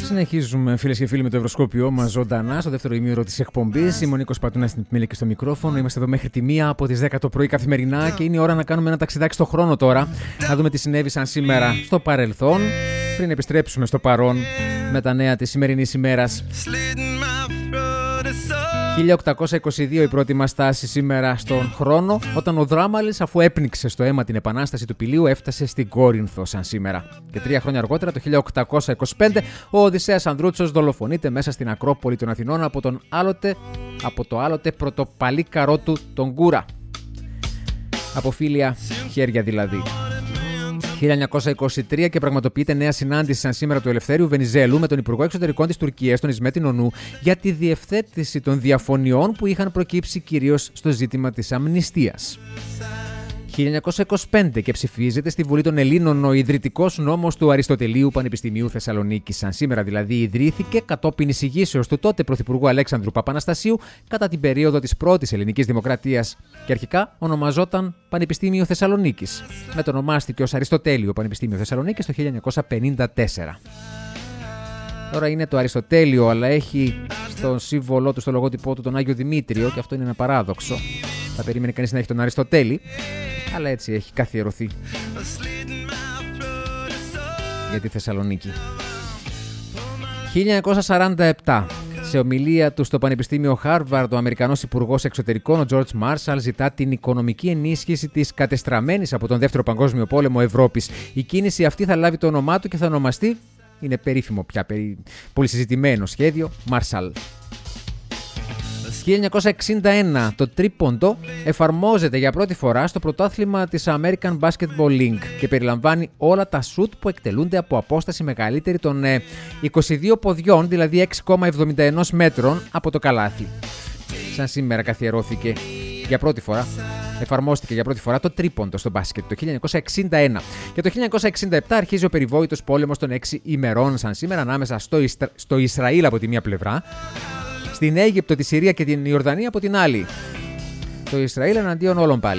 Συνεχίζουμε, φίλες και φίλοι, με το Ευρωσκόπιό μας ζωντανά στο δεύτερο ημίωρο της εκπομπής. Είμαι ο Νίκος Πατούνας στην επιμέλεια και στο μικρόφωνο. Είμαστε εδώ μέχρι τη 1 από τις 10 το πρωί καθημερινά και είναι η ώρα να κάνουμε ένα ταξιδάκι στο χρόνο τώρα. Να δούμε τι συνέβησαν σήμερα στο παρελθόν, πριν επιστρέψουμε στο παρόν με τα νέα της σημερινής ημέρας. 1822 η πρώτη μας στάση σήμερα στον χρόνο, όταν ο Δράμαλης, αφού έπνιξε στο αίμα την επανάσταση του Πηλίου, έφτασε στην Κόρινθο σαν σήμερα. Και 3 χρόνια αργότερα, το 1825, ο Οδυσσέας Ανδρούτσος δολοφονείται μέσα στην Ακρόπολη των Αθηνών από το άλλοτε πρωτοπαλίκαρό του τον Κούρα. Από φίλια χέρια δηλαδή. 1923 και πραγματοποιείται νέα συνάντηση σαν σήμερα του Ελευθέριου Βενιζέλου με τον Υπουργό Εξωτερικών της Τουρκίας, τον Ισμέτη Νονού, για τη διευθέτηση των διαφωνιών που είχαν προκύψει κυρίως στο ζήτημα της αμνηστίας. 1925 και ψηφίζεται στη Βουλή των Ελλήνων ο ιδρυτικός νόμος του Αριστοτελείου Πανεπιστημίου Θεσσαλονίκης. Σαν σήμερα δηλαδή ιδρύθηκε κατόπιν εισηγήσεως του τότε Πρωθυπουργού Αλέξανδρου Παπαναστασίου κατά την περίοδο της πρώτης ελληνικής δημοκρατίας και αρχικά ονομαζόταν Πανεπιστήμιο Θεσσαλονίκης. Μετονομάστηκε ως Αριστοτέλειο Πανεπιστήμιο Θεσσαλονίκης το 1954. Τώρα είναι το Αριστοτέλειο, αλλά έχει στον σύμβολό του, στο λογότυπό του, τον Άγιο Δημήτριο, και αυτό είναι ένα παράδοξο. Θα περίμενε κανείς να έχει τον Αριστοτέλη, αλλά έτσι έχει καθιερωθεί για τη Θεσσαλονίκη. 1947. Σε ομιλία του στο Πανεπιστήμιο Χάρβαρντ, ο Αμερικανός Υπουργός Εξωτερικών, ο Τζορτζ Μάρσαλ, ζητά την οικονομική ενίσχυση της κατεστραμμένης από τον Δεύτερο Παγκόσμιο Πόλεμο Ευρώπης. Η κίνηση αυτή θα λάβει το όνομά του και θα ονομαστεί, είναι περίφημο πια, πολύ συζητημένο σχέδιο, Μάρσαλ. 1961. Το τρίποντο εφαρμόζεται για πρώτη φορά στο πρωτάθλημα της American Basketball League και περιλαμβάνει όλα τα σουτ που εκτελούνται από απόσταση μεγαλύτερη των 22 ποδιών, δηλαδή 6,71 μέτρων από το καλάθι. Σαν σήμερα καθιερώθηκε για πρώτη φορά, εφαρμόστηκε για πρώτη φορά το τρίποντο στο μπάσκετ το 1961. Και το 1967 αρχίζει ο περιβόητος πόλεμος των 6 ημερών σαν σήμερα ανάμεσα στο Ισραήλ από τη μία πλευρά, στην Αίγυπτο, τη Συρία και την Ιορδανία από την άλλη. Το Ισραήλ εναντίον όλων πάλι.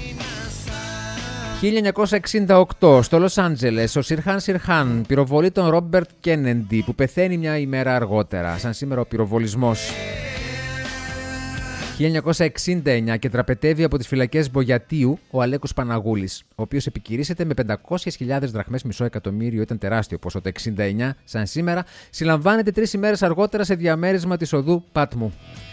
1968, στο Λος Άντζελες, ο Σιρχάν Σιρχάν πυροβολεί τον Ρόμπερτ Κένεντι που πεθαίνει μια ημέρα αργότερα. Σαν σήμερα ο πυροβολισμός. 1969 και τραπετεύει από τις φυλακές Μπογιατίου ο Αλέκος Παναγούλης, ο οποίος επικηρύσσεται με 500.000 δραχμές, μισό εκατομμύριο, ήταν τεράστιο ποσό το 1969, σαν σήμερα, συλλαμβάνεται 3 ημέρες αργότερα σε διαμέρισμα της οδού Πάτμου.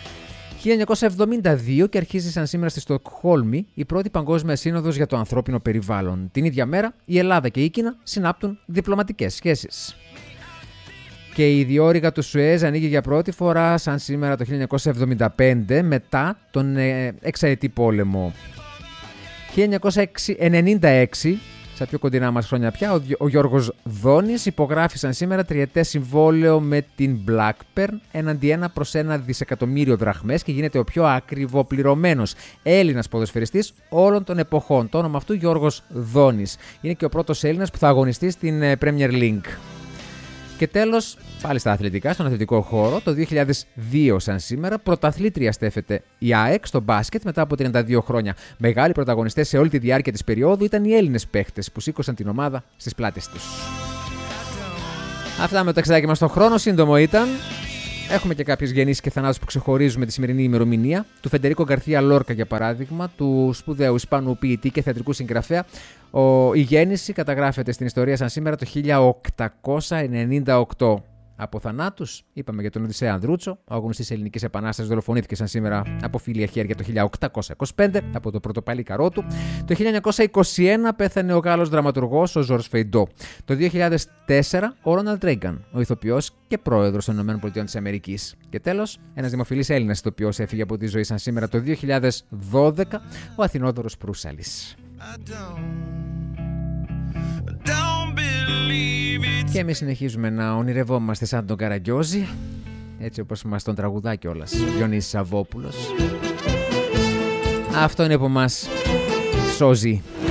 1972 και αρχίζει σαν σήμερα στη Στοκχόλμη η πρώτη Παγκόσμια Σύνοδος για το Ανθρώπινο Περιβάλλον. Την ίδια μέρα η Ελλάδα και η Κίνα συνάπτουν διπλωματικές σχέσεις. Και η διόρυγα του Σουέζ ανοίγει για πρώτη φορά σαν σήμερα το 1975 μετά τον εξαετή πόλεμο. 1996, στα πιο κοντινά μας χρόνια πια, ο Γιώργος Δόνης υπογράφει σαν σήμερα τριετές συμβόλαιο με την Blackburn έναντι 1/1 δισεκατομμύριο δραχμές και γίνεται ο πιο ακριβοπληρωμένος Έλληνας ποδοσφαιριστής όλων των εποχών. Το όνομα αυτού Γιώργος Δόνης. Είναι και ο πρώτος Έλληνας που θα αγωνιστεί στην Premier League. Και τέλος, πάλι στα αθλητικά, στον αθλητικό χώρο, το 2002 σαν σήμερα, πρωταθλήτρια στέφεται η ΑΕΚ στο μπάσκετ μετά από 32 χρόνια. Μεγάλοι πρωταγωνιστές σε όλη τη διάρκεια της περίοδου ήταν οι Έλληνες παίχτες που σήκωσαν την ομάδα στις πλάτες τους. Αυτά με το ταξιδάκι μας στον χρόνο, σύντομο ήταν. Έχουμε και κάποιες γεννήσεις και θανάτους που ξεχωρίζουμε τη σημερινή ημερομηνία. Του Φεντερίκο Γκαρθία Λόρκα, για παράδειγμα, του σπουδαίου Ισπανού ποιητή και θεατρικού συγγραφέα. Η γέννηση καταγράφεται στην ιστορία σαν σήμερα το 1898. Από θανάτους, είπαμε για τον Οδυσσέα Ανδρούτσο, ο αγωνιστής Ελληνικής Επανάστασης δολοφονήθηκε σαν σήμερα από φίλια χέρια το 1825 από το πρωτοπαλίκαρό του. Το 1921 πέθανε ο Γάλλος δραματουργός ο Ζορζ Φεϊντό. Το 2004 ο Ρόναλντ Ρέιγκαν, ο ηθοποιός και πρόεδρος των ΗΠΑ. Και τέλος, ένας δημοφιλής Έλληνας ηθοποιός έφυγε από τη ζωή σαν σήμερα το 2012, ο Αθηνόδωρος Προύσαλης. Και εμείς συνεχίζουμε να ονειρευόμαστε σαν τον Καραγκιόζη, έτσι όπως μας τον τραγουδά κιόλας ο Διονύσης Σαββόπουλος. Αυτό είναι από μας. Σώζει.